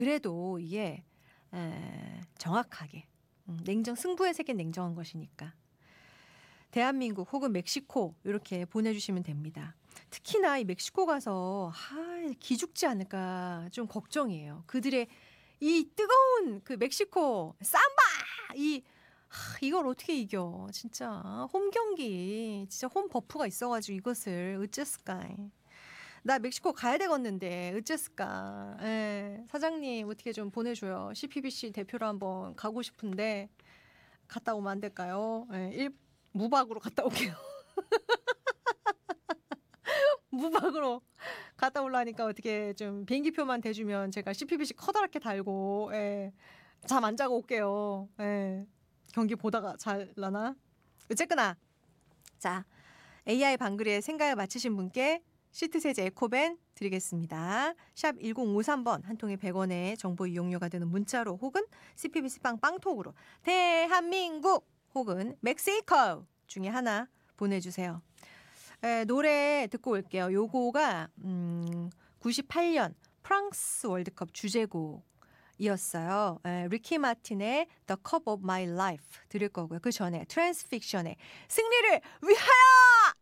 그래도 이게 정확하게 냉정 승부의 세계 냉정한 것이니까 대한민국 혹은 멕시코 이렇게 보내주시면 됩니다. 특히나 이 멕시코 가서 기죽지 않을까 좀 걱정이에요. 그들의 이 뜨거운 그 멕시코 삼바 이걸 어떻게 이겨? 진짜 홈 경기 진짜 홈 버프가 있어가지고 이것을 어째을까? 나 멕시코 가야 되겠는데 어째을까? 사장님 어떻게 좀 보내줘요. CPBC 대표로 한번 가고 싶은데 갔다 오면 안 될까요? 무박으로 갔다 올게요. 무박으로 갔다 올라니까 어떻게 좀 비행기표만 대주면 제가 CPBC 커다랗게 달고 잠 안 자고 올게요. 경기 보다가 잘라나? 어쨌거나 자 AI 방글이의 생각을 맞히신 분께 시트세제 에코밴 드리겠습니다. 샵 1053번 한 통에 100원의 정보 이용료가 되는 문자로 혹은 CPBC빵 빵톡으로 대한민국 혹은 멕시코 중에 하나 보내주세요. 노래 듣고 올게요. 요거가 98년 프랑스 월드컵 주제곡이었어요. 리키 마틴의 The Cup of My Life 들을 거고요. 그 전에 트랜스픽션의 승리를 위하여!